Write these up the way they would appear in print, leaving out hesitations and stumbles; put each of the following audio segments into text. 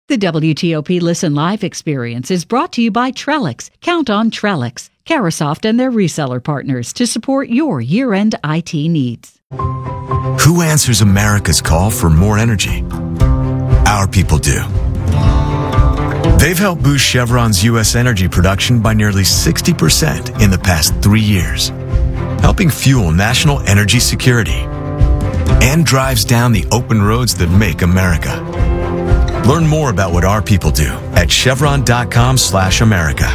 The WTOP Listen Live experience is brought to you by Trellix. Count on Trellix, Carasoft and their reseller partners to support your year-end IT needs. Who answers America's call for more energy? Our people do. They've helped boost Chevron's U.S. energy production by nearly 60% in the past 3 years, helping fuel national energy security, and drives down the open roads that make America. Learn more about what our people do at chevron.com/America.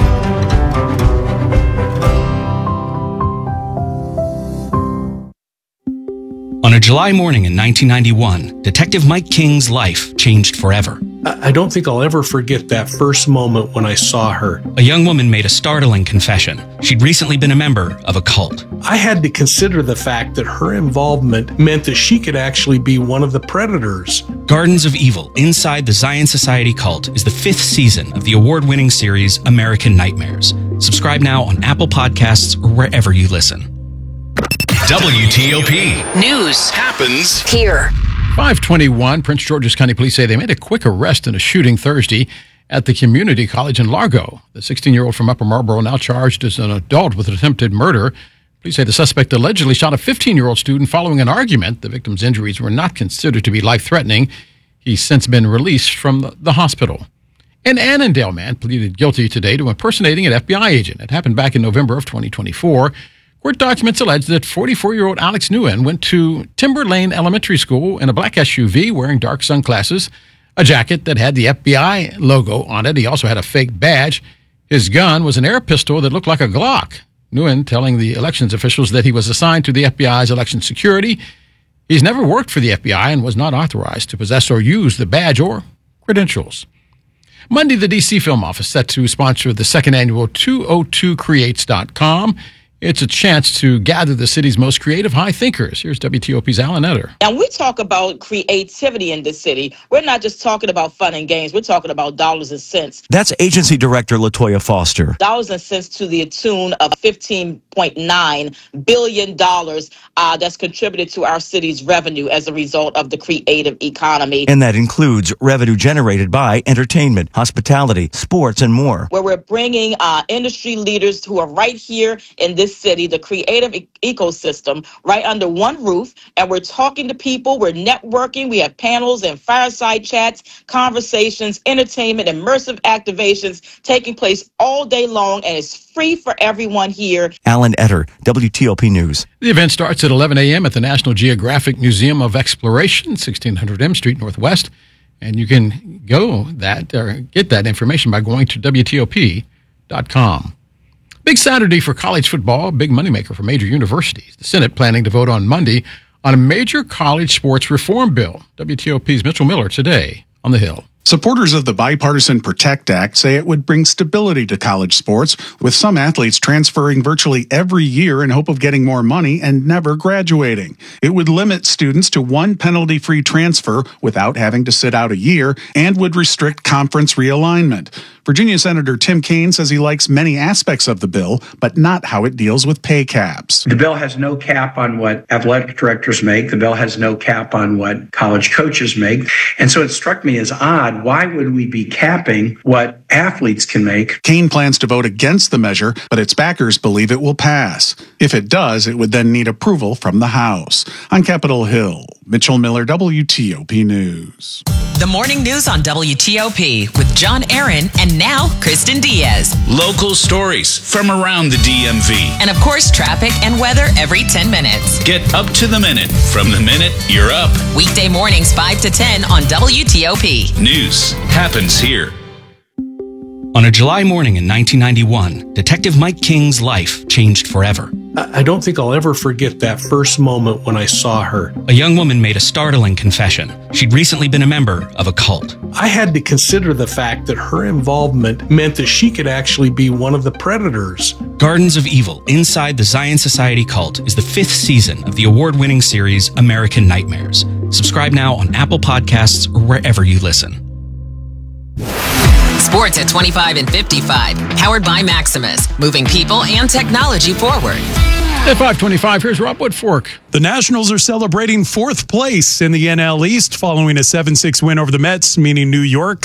On a July morning in 1991, Detective Mike King's life changed forever. I don't think I'll ever forget that first moment when I saw her. A young woman made a startling confession. She'd recently been a member of a cult. I had to consider the fact that her involvement meant that she could actually be one of the predators. Gardens of Evil Inside the Zion Society Cult is the 5th season of the award-winning series American Nightmares. Subscribe now on Apple Podcasts or wherever you listen. WTOP. News Happens here. 521, Prince George's County Police say they made a quick arrest in a shooting Thursday at the community college in Largo. The 16-year-old from Upper Marlboro now charged as an adult with attempted murder. Police say the suspect allegedly shot a 15-year-old student following an argument. The victim's injuries were not considered to be life-threatening. He's since been released from the hospital. An Annandale man pleaded guilty today to impersonating an FBI agent. It happened back in November of 2024. Court documents allege that 44-year-old Alex Nguyen went to Timber Lane Elementary School in a black SUV wearing dark sunglasses, a jacket that had the FBI logo on it. He also had a fake badge. His gun was an air pistol that looked like a Glock. Nguyen telling the elections officials that he was assigned to the FBI's election security. He's never worked for the FBI and was not authorized to possess or use the badge or credentials. Monday, the D.C. Film Office set to sponsor the second annual 202creates.com. It's a chance to gather the city's most creative high thinkers. Here's WTOP's Alan Etter. And we talk about creativity in the city. We're not just talking about fun and games. We're talking about dollars and cents. That's Agency Director Latoya Foster. Dollars and cents to the tune of $15.9 billion that's contributed to our city's revenue as a result of the creative economy. And that includes revenue generated by entertainment, hospitality, sports, and more. Where we're bringing industry leaders who are right here in this city, the creative ecosystem, right under one roof, and we're talking to people, we're networking, we have panels and fireside chats, conversations, entertainment, immersive activations taking place all day long, and it's free for everyone here. Alan Etter, WTOP News. The event starts at 11 a.m. at the National Geographic Museum of Exploration, 1600 M Street Northwest, and you can get that information by going to WTOP.com. Big Saturday for college football, big moneymaker for major universities. The Senate planning to vote on Monday on a major college sports reform bill. WTOP's Mitchell Miller today on the Hill. Supporters of the Bipartisan PROTECT Act say it would bring stability to college sports, with some athletes transferring virtually every year in hope of getting more money and never graduating. It would limit students to one penalty-free transfer without having to sit out a year and would restrict conference realignment. Virginia Senator Tim Kaine says he likes many aspects of the bill, but not how it deals with pay caps. The bill has no cap on what athletic directors make. The bill has no cap on what college coaches make. And so it struck me as odd. Why would we be capping what athletes can make? Kaine plans to vote against the measure, but its backers believe it will pass. If it does, it would then need approval from the House. On Capitol Hill, Mitchell Miller, WTOP News. The morning news on WTOP with John Aaron and now Kristen Diaz. Local stories from around the DMV. And of course, traffic and weather every 10 minutes. Get up to the minute from the minute you're up. Weekday mornings 5 to 10 on WTOP. News happens here. On a July morning in 1991, Detective Mike King's life changed forever. I don't think I'll ever forget that first moment when I saw her. A young woman made a startling confession. She'd recently been a member of a cult. I had to consider the fact that her involvement meant that she could actually be one of the predators. Gardens of Evil Inside the Zion Society Cult is the 5th season of the award-winning series American Nightmares. Subscribe now on Apple Podcasts or wherever you listen. Sports at 25 and 55. Powered by Maximus. Moving people and technology forward. At 5:25, here's Rob Woodfork. The Nationals are celebrating 4th place in the NL East following a 7-6 win over the Mets, meaning New York